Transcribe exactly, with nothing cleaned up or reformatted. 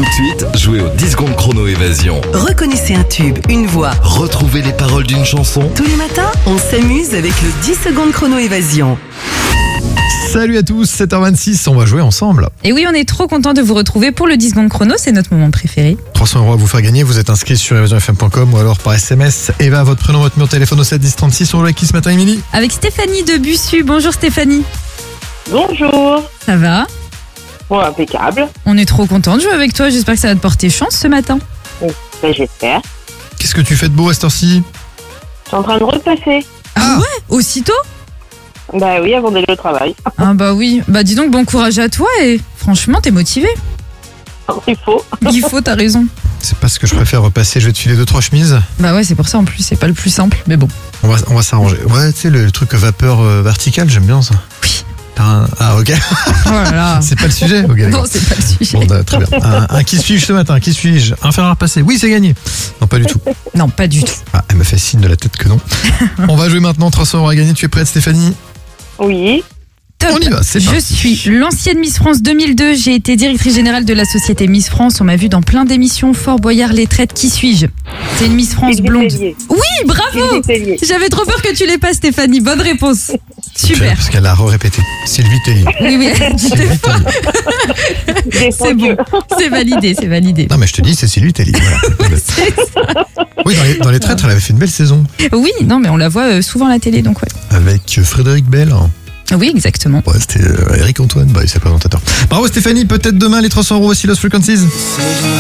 Tout de suite, jouez au dix secondes chrono évasion. Reconnaissez un tube, une voix. Retrouvez les paroles d'une chanson. Tous les matins, on s'amuse avec le dix secondes chrono évasion. Salut à tous, sept heures vingt-six, on va jouer ensemble. Et oui, on est trop content de vous retrouver pour le dix secondes chrono, c'est notre moment préféré. trois cents euros à vous faire gagner, vous êtes inscrit sur évasion f m point com ou alors par S M S. Eva, votre prénom, votre numéro de téléphone au sept dix trente-six. On joue avec qui ce matin, Émilie? Avec Stéphanie de Bussu. Bonjour Stéphanie. Bonjour. Ça va? Bon, impeccable. On est trop content de jouer avec toi, j'espère que ça va te porter chance ce matin. Ben, j'espère. Qu'est-ce que tu fais de beau à cette heure-ci? Je suis en train de repasser. Ah, ouais? Aussitôt? Bah oui, avant d'aller au travail. Ah bah oui, bah dis donc bon courage à toi et franchement t'es motivé. Il faut. Il faut, t'as raison. C'est pas ce que je préfère repasser, je vais te filer deux trois chemises. Bah ouais, c'est pour ça en plus, c'est pas le plus simple, mais bon. On va, on va s'arranger. Ouais, tu sais, le, le truc vapeur euh, verticale, j'aime bien ça. Oui. T'as un... Ah, ok. Oh là là. C'est pas le sujet? Ok, d'accord. Non, c'est pas le sujet. Bon, bah, très bien. Un, un qui suis-je ce matin? Qui suis-je? Un fer à repasser? Oui, c'est gagné. Non, pas du tout. Non, pas du tout. Ah, elle me fait signe de la tête que non. On va jouer maintenant, trois cents euros à gagner. Tu es prête, Stéphanie? Oui. Top. On y va, c'est Je parti. suis l'ancienne Miss France deux mille deux. J'ai été directrice générale de la société Miss France. On m'a vu dans plein d'émissions. Fort Boyard, Les Traites. Qui suis-je? C'est une Miss France Sylvie blonde. Tellier. Oui, bravo. Sylvie Tellier. J'avais trop peur que tu l'aies pas, Stéphanie. Bonne réponse. Super. Parce qu'elle a re-répété. Sylvie Tellier. Oui, oui. Sylvie Tellier. Des C'est bon. C'est validé, c'est validé. Non, mais je te dis, c'est Sylvie Tellier. Voilà. C'est ça. Oui, dans les, dans les traîtres, elle avait fait une belle saison. Oui, non, mais on la voit euh, souvent à la télé, donc ouais. Avec euh, Frédéric Bell. Oui, exactement. Ouais, c'était euh, Eric Antoine, bah, c'est le présentateur. Bravo Stéphanie, peut-être demain les trois cents euros voici Lost Frequencies.